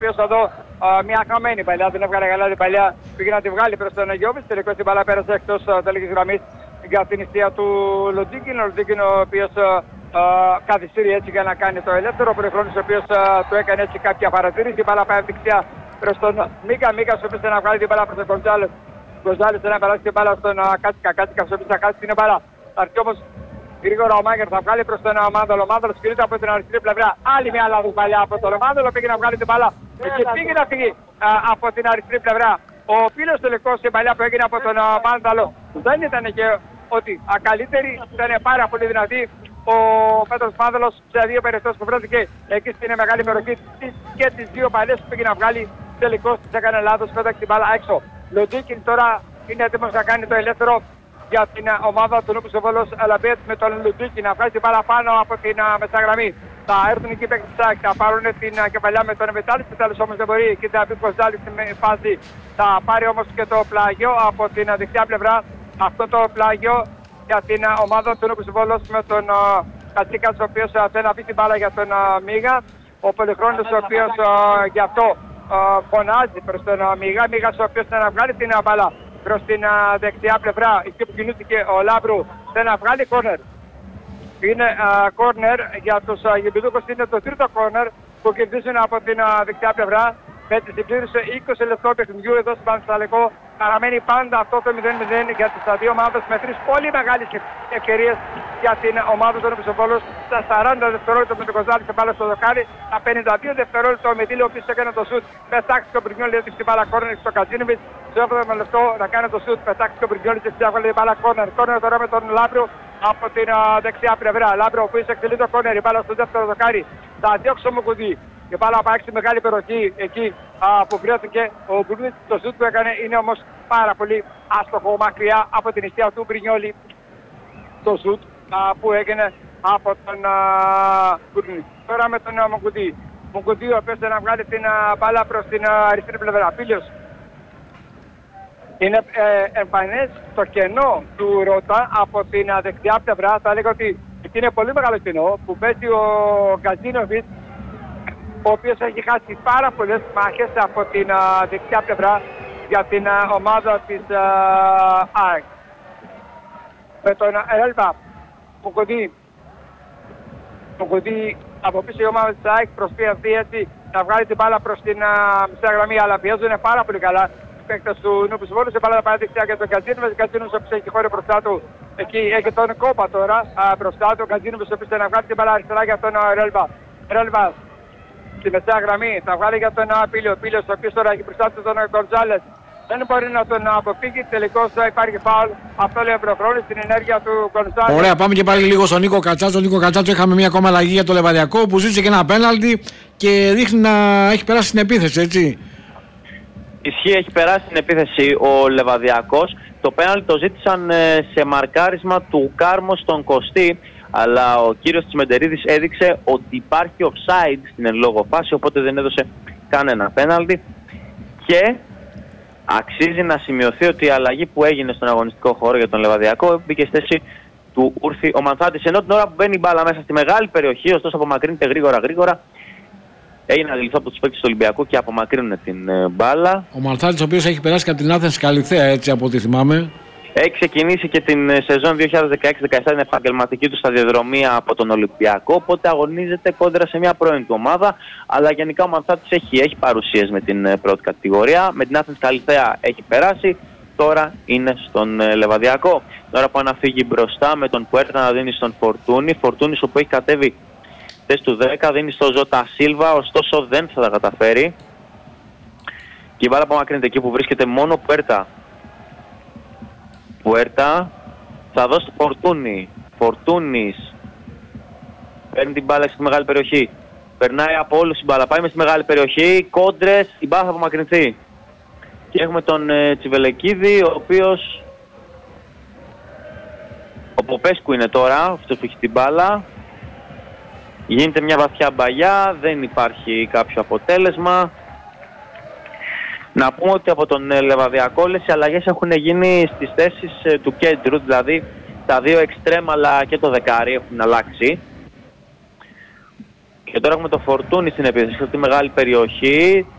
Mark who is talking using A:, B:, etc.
A: οποίος εδώ μια χαμένη παλιά, δεν έβγαλε καλά την παλιά, πήγε να τη βγάλει προς τον Αγιώβης, τελικώς την μπάλα πέρασε εκτός τελικής γραμμής για την νηστεία του Λοντίκιν. Ο Λοντίκιν ο οποίος καθυστερεί έτσι για να κάνει το ελεύθερο, ο Πολυχρόνης ο οποίος του έκανε έτσι κάποια παρατήρηση, η μπάλα πάει δεξιά προς τον Μίκα, Μίκας ο οποίος θέλει να βγάλει την μπάλα προς τον Γκοντζάλες, Γκοντζάλες θέλει να περάσει την μπάλα στον Κάτσικα, Κάτσικα ο οποίος θα χάσει την μπάλα, θα έρθει όμως γρήγορα ο Μάγκερ, θα βγάλει προς τον Μάνδολο, Μάνδολος κινείται από την αριστερή πλευρά, άλλη μια λάθος παλιά από τον Μάνδολο, πήγε να βγάλει την μπάλα και πήγε να φύγει από την αριστερή πλευρά. Ο Πύλος τελικώς η παλιά που έγινε από τον Μάνδολο δεν ήταν και ότι καλύτερη, ήταν πάρα πολύ δυνατή. Ο Πέτρος Μάνδολος σε δύο περιπτώσεις που βρέθηκε εκεί στην μεγάλη περιοχή και τις δύο παλιές που πήγε να βγάλει, τελικώς της έκανε λάθος, πέταξε την μπάλα έξω. Λοντίκιν τώρα είναι έτοιμος να κάνει το ελεύθερο για την ομάδα του Νούπους Βόλος Αλαμπέτ με τον Λοντίκιν να βγάζει την μπάλα πάνω από την μεσαγραμμή. Θα έρθουν εκεί παίκτες της ΑΕΚ, θα πάρουν την κεφαλιά με τον Μετάλλη, τέλος όμως δεν μπορεί και θα πει πως άλλη στην φάση. Θα πάρει όμως και το πλάγιο από την δεξιά πλευρά, αυτό το πλάγιο για την ομάδα του Νούπους Βόλος με τον Κατσίκας ο οποίος θέλει να πει την μπάλα για τον Μίγα. Ο Πολυχρόνης ο οποίος γι' αυτό φωνάζει προς τον Μίγα, Μίγας ο οποίος θέλει να βγάλει την μπάλα προς την δεξιά πλευρά, εκεί που κινήθηκε ο Λάμπρου, θέλει να βγάλει κόρνερ. Είναι κόρνερ για τους Γεμπιδούκους, είναι το τρίτο κόρνερ που κερδίζουν από την δεξιά πλευρά. Με τη συμπλήρωση 20 λεπτών παιχνιδιού εδώ στο Πανθεσσαλικό. Παραμένει πάντα αυτό το 0-0 για τις δύο ομάδες με τρεις πολύ μεγάλες ευκαιρίες για την ομάδα των Επισοβόλους. Στα 40 δευτερόλεπτα με τον Κοζάλη σε μπάλα στο δοκάρι, στα 52 δευτερόλεπτα ο Μετήλιο ο οποίος έκανε το σουτ, πετάξει τον Πρινιόλη έτσι στην μπάλα κόρνερ στο Κατζίνοβιτ. Στο 7ο λεπτό να κάνει το σουτ, πετάξει τον Πρινιόλη έτσι στην μπάλα κόρνερ. Κόρνερ τώρα με τον Λάμπριο από την δεξιά πλευρά. Λάμπριο ο οποίος εκτελεί το κόρνερ, η μπάλα στο δεύτερο δοκάρι. Θα διώξει ο Μουκουδί. Η μπάλα πάει στη μεγάλη περιοχή εκεί που βρέθηκε ο Μπουρνίτ. Το σουτ που έκανε είναι όμως πάρα πολύ άστοχο μακριά από την νηστεία του Μπρινιόλη. Το σουτ που έγινε από τον Μπουρνίτ. Τώρα με τον Μουκουδί. Μουκουδί ο οποίος θέλει να βγάλει την μπάλα προς την αριστερή πλευρά. Πίλιος. Είναι εμφανές το κενό του Ρώτα από την δεξιά πλευρά. Θα έλεγα ότι είναι πολύ μεγάλο κενό που παίζει ο Γκαζίνοβιτ, ο οποίος έχει χάσει πάρα πολλές μάχες από την δεξιά πλευρά για την ομάδα της ΑΕΚ. Με τον Έλβα Μουκουδί από πίσω η ομάδα της ΑΕΚ προσπαθεί έτσι να βγάλει την μπάλα προς την μισή γραμμή, αλλά πιέζουν πάρα πολύ καλά οι παίκτες του Νούπους Βόλους. Η μπάλα θα πάει δεξιά για τον Κατζίνοβιτ. Ο Κατζίνοβιτ ο οποίος έχει χώρο μπροστά του. Εκεί έχει τον Κόπα τώρα μπροστά του. Ο Κατζίνοβιτ ο οποίος θέλει να βγάλει την μπάλα αριστερά για τον Ρέλβα. Στη μεσαία γραμμή θα βγάλει για τον Πίλιο. Πίλιος ο οποίος τώρα έχει μπροστά του τον Γκοντζάλες. Δεν μπορεί να τον αποφύγει. Τελικώς υπάρχει φάουλ. Αυτό λέει ο Προχρόνης στην ενέργεια του Γκοντζάλες.
B: Ωραία, πάμε και πάλι λίγο στον Νίκο Κατσάτσο. Τον Νίκο Κατσάτσο είχαμε μια ακόμα αλλαγή για το Λεβαδιακό που ζήτησε και ένα πέναλτι και δείχνει να έχει περάσει την επίθεση, έτσι.
C: Ισχύει, έχει περάσει την επίθεση ο Λεβαδιακός. Το πέναλτι το ζήτησαν σε μαρκάρισμα του Κάρμο στον Κωστή. Αλλά ο κύριος Τσιμεντερίδης έδειξε ότι υπάρχει offside στην εν λόγω φάση, οπότε δεν έδωσε κανένα πέναλτι. Και αξίζει να σημειωθεί ότι η αλλαγή που έγινε στον αγωνιστικό χώρο για τον Λεβαδιακό μπήκε στη θέση του Ούρθι ο Μανθάτης. Ενώ την ώρα που μπαίνει η μπάλα μέσα στη μεγάλη περιοχή, ωστόσο απομακρύνεται γρήγορα. Έγινε αντιληφθό από τους παίκτες του Ολυμπιακού και απομακρύνουν την μπάλα.
B: Ο Μανθάτης ο οποίος έχει περάσει και από την Άθενς Καλυθέα, έτσι από ό,τι θυμάμαι.
C: Έχει ξεκινήσει και την σεζόν 2016-17, την επαγγελματική του σταδιοδρομία από τον Ολυμπιακό, οπότε αγωνίζεται κόντρα σε μια πρώην του ομάδα, αλλά γενικά ο Μανθάτης έχει παρουσίες με την πρώτη κατηγορία, με την Άθενς Καλυθέα έχει περάσει, τώρα είναι στον Λεβαδιακό. Τώρα που αναφύγει μπροστά με τον Πουέρτα να δίνει στον Φορτούνης όπου έχει κατέβει θέση του 10, δίνει στο Ζώτα Σίλβα, ωστόσο δεν θα τα καταφέρει. Και η μπάλα απομακρύνεται εκεί που βρίσκεται μόνο Πουέρτα θα δώσει το Φορτούνη. Φορτούνης παίρνει την μπάλα στη μεγάλη περιοχή. Περνάει από όλους την μπάλα. Πάει μες στη μεγάλη περιοχή. Κόντρες. Η μπάλα θα απομακρυνθεί. Και έχουμε τον Τσιβελεκίδη, ο οποίος... Ο Ποπέσκου είναι τώρα, αυτός που έχει την μπάλα. Γίνεται μια βαθιά μπαγιά. Δεν υπάρχει κάποιο αποτέλεσμα. Να πούμε ότι από τον Λεβαδιακό όλες οι αλλαγές έχουν γίνει στις θέσεις του κέντρου, δηλαδή τα δύο εξτρέμ αλλά και το δεκάρι έχουν αλλάξει. Και τώρα έχουμε το Φορτούνι στην επίθεση, αυτή τη μεγάλη περιοχή.